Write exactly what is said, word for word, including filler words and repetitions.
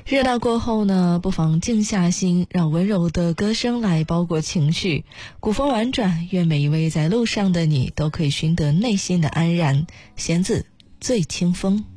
热闹过后呢，不妨静下心，让温柔的歌声来包裹情绪。古风婉转，愿每一位在路上的你都可以寻得内心的安然。弦子醉清风。